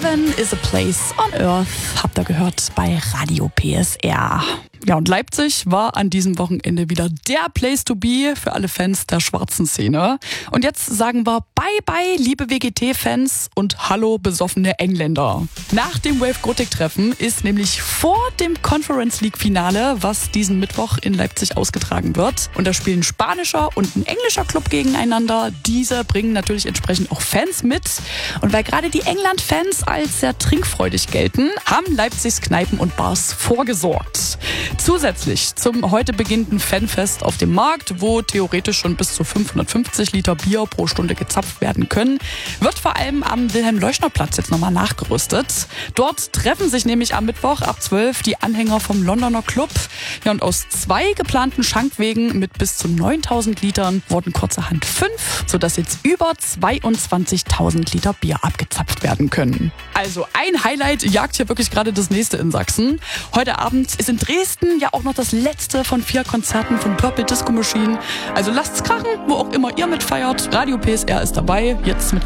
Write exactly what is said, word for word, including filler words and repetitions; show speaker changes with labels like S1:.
S1: Heaven is a place on earth, habt ihr gehört bei Radio P S R. Ja, und Leipzig war an diesem Wochenende wieder der Place to be für alle Fans der schwarzen Szene. Und jetzt sagen wir Bye-bye, liebe W G T-Fans und hallo, besoffene Engländer. Nach dem Wave-Gothic-Treffen ist nämlich vor dem Conference League-Finale, was diesen Mittwoch in Leipzig ausgetragen wird. Und da spielen ein spanischer und ein englischer Club gegeneinander. Diese bringen natürlich entsprechend auch Fans mit. Und weil gerade die England-Fans als sehr trinkfreudig gelten, haben Leipzigs Kneipen und Bars vorgesorgt. Zusätzlich zum heute beginnenden Fanfest auf dem Markt, wo theoretisch schon bis zu fünfhundertfünfzig Liter Bier pro Stunde gezapft werden können, wird vor allem am Wilhelm-Leuschner-Platz jetzt nochmal nachgerüstet. Dort treffen sich nämlich am Mittwoch ab zwölf die Anhänger vom Londoner Club. Ja, und aus zwei geplanten Schankwegen mit bis zu neuntausend Litern wurden kurzerhand fünf, sodass jetzt über zweiundzwanzigtausend Liter Bier abgezapft werden können. Also ein Highlight jagt hier wirklich gerade das nächste in Sachsen. Heute Abend ist in Dresden ja auch noch das letzte von vier Konzerten von Purple Disco Machine. Also lasst's krachen, wo auch immer ihr mitfeiert. Radio P S R ist dabei, jetzt mit